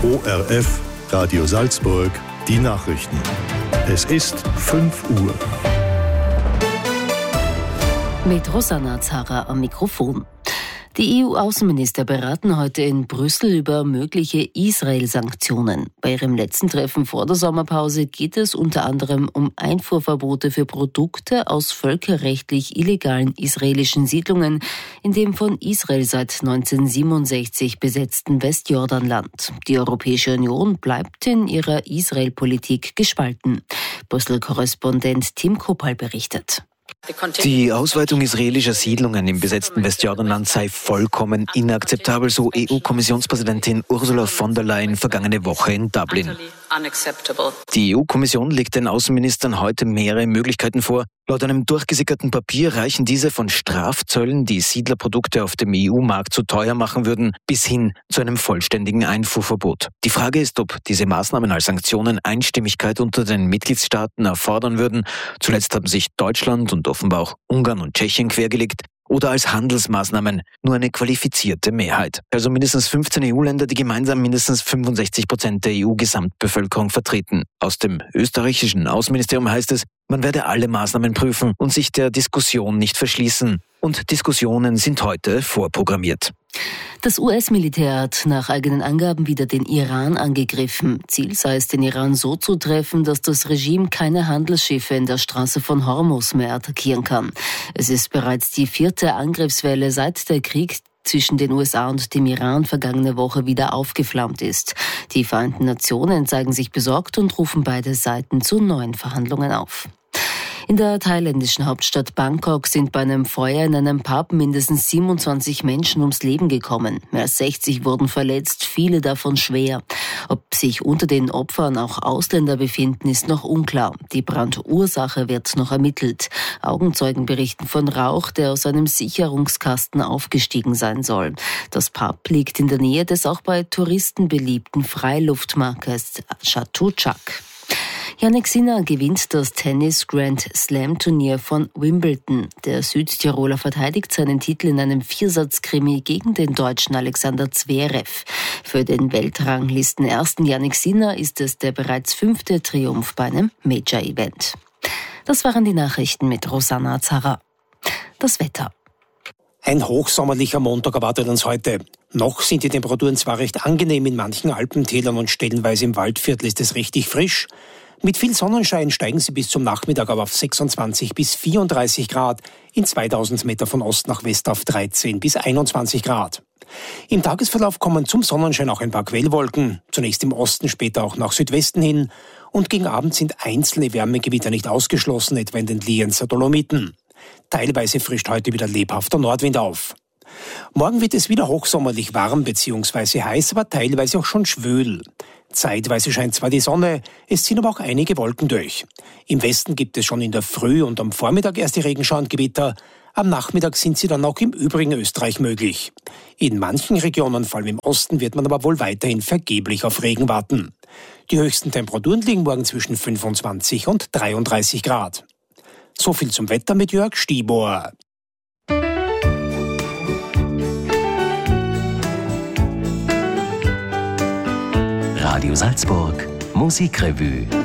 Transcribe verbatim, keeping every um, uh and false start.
O R F, Radio Salzburg, die Nachrichten. Es ist fünf Uhr. Mit Rosanna Zara am Mikrofon. Die E U-Außenminister beraten heute in Brüssel über mögliche Israel-Sanktionen. Bei ihrem letzten Treffen vor der Sommerpause geht es unter anderem um Einfuhrverbote für Produkte aus völkerrechtlich illegalen israelischen Siedlungen in dem von Israel seit neunzehnhundertsiebenundsechzig besetzten Westjordanland. Die Europäische Union bleibt in ihrer Israel-Politik gespalten. Brüssel-Korrespondent Tim Kopal berichtet. Die Ausweitung israelischer Siedlungen im besetzten Westjordanland sei vollkommen inakzeptabel, so E U-Kommissionspräsidentin Ursula von der Leyen vergangene Woche in Dublin. Die E U-Kommission legt den Außenministern heute mehrere Möglichkeiten vor. Laut einem durchgesickerten Papier reichen diese von Strafzöllen, die Siedlerprodukte auf dem E U-Markt zu teuer machen würden, bis hin zu einem vollständigen Einfuhrverbot. Die Frage ist, ob diese Maßnahmen als Sanktionen Einstimmigkeit unter den Mitgliedstaaten erfordern würden. Zuletzt haben sich Deutschland und offenbar auch Ungarn und Tschechien quergelegt. Oder als Handelsmaßnahmen nur eine qualifizierte Mehrheit. Also mindestens fünfzehn E U-Länder, die gemeinsam mindestens fünfundsechzig Prozent der E U-Gesamtbevölkerung vertreten. Aus dem österreichischen Außenministerium heißt es, man werde alle Maßnahmen prüfen und sich der Diskussion nicht verschließen. Und Diskussionen sind heute vorprogrammiert. Das U S-Militär hat nach eigenen Angaben wieder den Iran angegriffen. Ziel sei es, den Iran so zu treffen, dass das Regime keine Handelsschiffe in der Straße von Hormuz mehr attackieren kann. Es ist bereits die vierte Angriffswelle, seit der Krieg zwischen den U S A und dem Iran vergangene Woche wieder aufgeflammt ist. Die Vereinten Nationen zeigen sich besorgt und rufen beide Seiten zu neuen Verhandlungen auf. In der thailändischen Hauptstadt Bangkok sind bei einem Feuer in einem Pub mindestens siebenundzwanzig Menschen ums Leben gekommen. Mehr als sechzig wurden verletzt, viele davon schwer. Ob sich unter den Opfern auch Ausländer befinden, ist noch unklar. Die Brandursache wird noch ermittelt. Augenzeugen berichten von Rauch, der aus einem Sicherungskasten aufgestiegen sein soll. Das Pub liegt in der Nähe des auch bei Touristen beliebten Freiluftmarktes Chatuchak. Jannik Sinner gewinnt das Tennis-Grand-Slam-Turnier von Wimbledon. Der Südtiroler verteidigt seinen Titel in einem Viersatzkrimi gegen den Deutschen Alexander Zverev. Für den Weltranglisten-Ersten Jannik Sinner ist es der bereits fünfte Triumph bei einem Major-Event. Das waren die Nachrichten mit Rosanna Zara. Das Wetter. Ein hochsommerlicher Montag erwartet uns heute. Noch sind die Temperaturen zwar recht angenehm in manchen Alpentälern und stellenweise im Waldviertel ist es richtig frisch. Mit viel Sonnenschein steigen sie bis zum Nachmittag aber auf sechsundzwanzig bis vierunddreißig Grad, in zweitausend Meter von Ost nach West auf dreizehn bis einundzwanzig Grad. Im Tagesverlauf kommen zum Sonnenschein auch ein paar Quellwolken, zunächst im Osten, später auch nach Südwesten hin. Und gegen Abend sind einzelne Wärmegebiete nicht ausgeschlossen, etwa in den Lienzer Dolomiten. Teilweise frischt heute wieder lebhafter Nordwind auf. Morgen wird es wieder hochsommerlich warm bzw. heiß, aber teilweise auch schon schwül. Zeitweise scheint zwar die Sonne, es ziehen aber auch einige Wolken durch. Im Westen gibt es schon in der Früh und am Vormittag erste Regenschauengewitter. Am Nachmittag sind sie dann auch im übrigen Österreich möglich. In manchen Regionen, vor allem im Osten, wird man aber wohl weiterhin vergeblich auf Regen warten. Die höchsten Temperaturen liegen morgen zwischen fünfundzwanzig und dreiunddreißig Grad. So viel zum Wetter mit Jörg Stieber. Radio Salzburg Musikrevue.